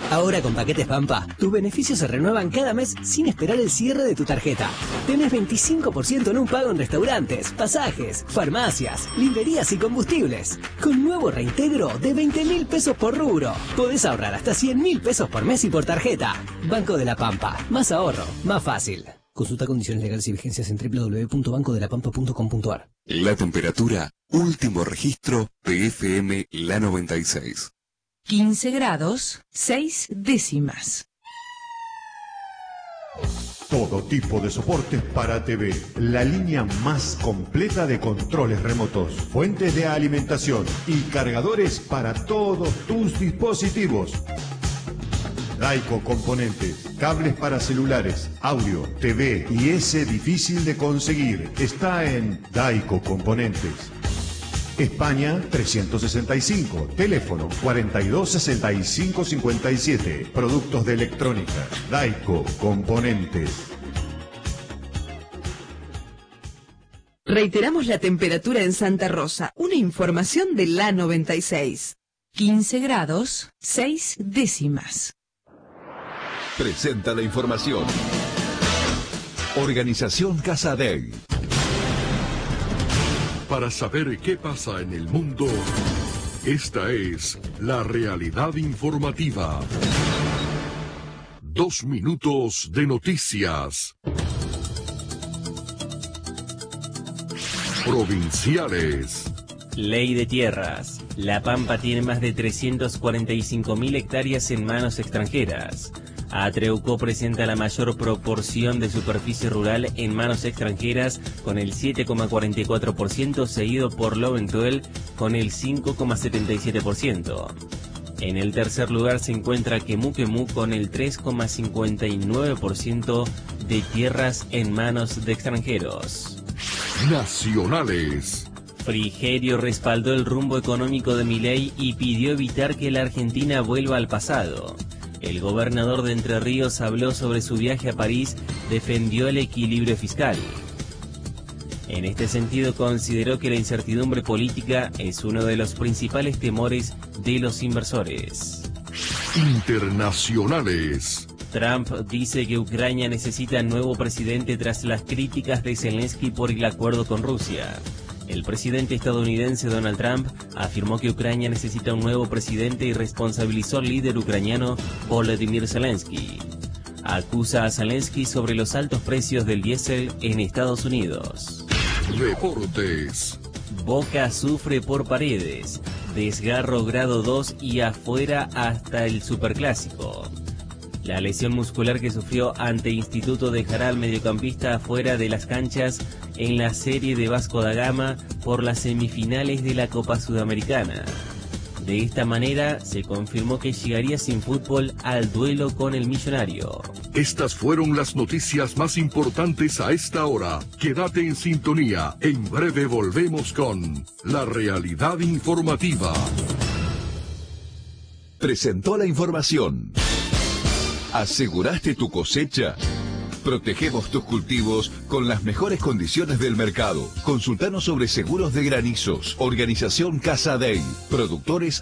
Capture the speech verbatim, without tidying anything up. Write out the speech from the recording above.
Ahora con Paquetes Pampa, tus beneficios se renuevan cada mes sin esperar el cierre de tu tarjeta. Tenés veinticinco por ciento en un pago en restaurantes, pasajes, farmacias, librerías y combustibles. Con nuevo reintegro de veinte mil pesos por rubro. Podés ahorrar hasta cien mil pesos por mes y por tarjeta. Banco de la Pampa. Más ahorro, más fácil. Consulta condiciones legales y vigencias en doble u doble u doble u punto banco de la pampa punto com punto a r. La temperatura, último registro de F M La noventa y seis. quince grados, seis décimas. Todo tipo de soportes para T V. La línea más completa de controles remotos, fuentes de alimentación y cargadores para todos tus dispositivos. Daico Componentes, cables para celulares, audio, T V y ese difícil de conseguir. Está en Daico Componentes. España trescientos sesenta y cinco, teléfono cuarenta y dos sesenta y cinco cincuenta y siete. Productos de electrónica, Daico Componentes. Reiteramos la temperatura en Santa Rosa. Una información de la noventa y seis. quince grados, seis décimas. Presenta la información. Organización Casa Dei. Para saber qué pasa en el mundo, esta es la realidad informativa. Dos minutos de noticias. Provinciales. Ley de tierras. La Pampa tiene más de trescientas cuarenta y cinco mil hectáreas en manos extranjeras. Atreuco presenta la mayor proporción de superficie rural en manos extranjeras con el siete coma cuarenta y cuatro por ciento, seguido por Loventuel con el cinco coma setenta y siete por ciento. En el tercer lugar se encuentra Quemú con el tres coma cincuenta y nueve por ciento de tierras en manos de extranjeros. Nacionales. Frigerio respaldó el rumbo económico de Milei y pidió evitar que la Argentina vuelva al pasado. El gobernador de Entre Ríos habló sobre su viaje a París, defendió el equilibrio fiscal. En este sentido, consideró que la incertidumbre política es uno de los principales temores de los inversores. Internacionales. Trump dice que Ucrania necesita nuevo presidente tras las críticas de Zelensky por el acuerdo con Rusia. El presidente estadounidense Donald Trump afirmó que Ucrania necesita un nuevo presidente y responsabilizó al líder ucraniano Volodymyr Zelensky. Acusa a Zelensky sobre los altos precios del diésel en Estados Unidos. Deportes. Boca sufre por Paredes. Desgarro grado dos y afuera hasta el Superclásico. La lesión muscular que sufrió ante Instituto dejará al mediocampista afuera de las canchas en la serie de Vasco da Gama por las semifinales de la Copa Sudamericana. De esta manera se confirmó que llegaría sin fútbol al duelo con el Millonario. Estas fueron las noticias más importantes a esta hora. Quédate en sintonía. En breve volvemos con la realidad informativa. Presentó la información. ¿Aseguraste tu cosecha? Protegemos tus cultivos con las mejores condiciones del mercado. Consultanos sobre seguros de granizos. Organización Casa Dei. Productores